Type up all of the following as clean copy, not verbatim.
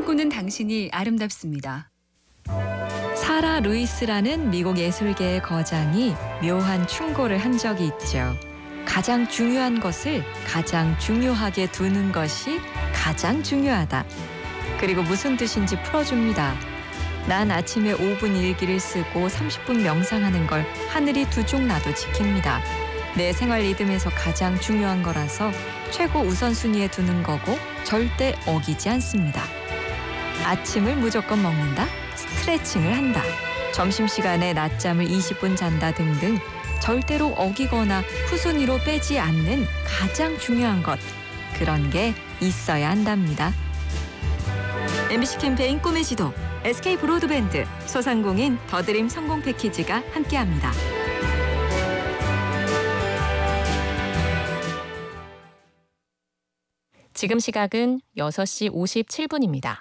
꿈꾸는 당신이 아름답습니다. 사라 루이스라는 미국 예술계의 거장이 묘한 충고를 한 적이 있죠. 가장 중요한 것을 가장 중요하게 두는 것이 가장 중요하다. 그리고 무슨 뜻인지 풀어줍니다. 난 아침에 5분 일기를 쓰고 30분 명상하는 걸 하늘이 두 쪽 나도 지킵니다. 내 생활 리듬에서 가장 중요한 거라서 최고 우선순위에 두는 거고 절대 어기지 않습니다. 아침을 무조건 먹는다. 스트레칭을 한다. 점심시간에 낮잠을 20분 잔다 등등 절대로 어기거나 후순위로 빼지 않는 가장 중요한 것. 그런 게 있어야 한답니다. MBC 캠페인 꿈의 지도, SK 브로드밴드, 소상공인 더드림 성공 패키지가 함께합니다. 지금 시각은 6시 57분입니다.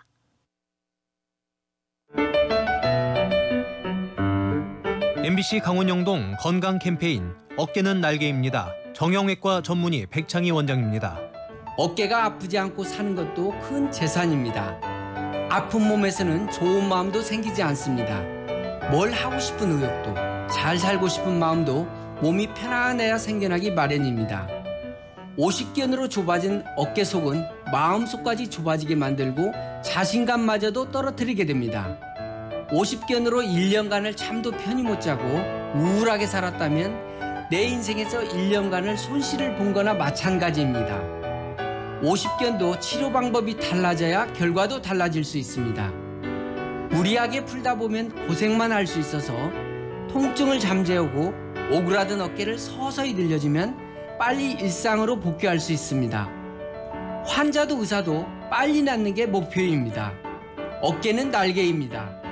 MBC 강원영동 건강 캠페인 어깨는 날개입니다. 정형외과 전문의 백창희 원장입니다. 어깨가 아프지 않고 사는 것도 큰 재산입니다. 아픈 몸에서는 좋은 마음도 생기지 않습니다. 뭘 하고 싶은 의욕도, 잘 살고 싶은 마음도 몸이 편안해야 생겨나기 마련입니다. 50견으로 좁아진 어깨 속은 마음속까지 좁아지게 만들고 자신감마저도 떨어뜨리게 됩니다. 50견으로 1년간을 잠도 편히 못 자고 우울하게 살았다면 내 인생에서 1년간을 손실을 본 거나 마찬가지입니다. 50견도 치료 방법이 달라져야 결과도 달라질 수 있습니다. 무리하게 풀다 보면 고생만 할 수 있어서 통증을 잠재우고 오그라든 어깨를 서서히 늘려주면 빨리 일상으로 복귀할 수 있습니다. 환자도 의사도 빨리 낫는 게 목표입니다. 어깨는 날개입니다.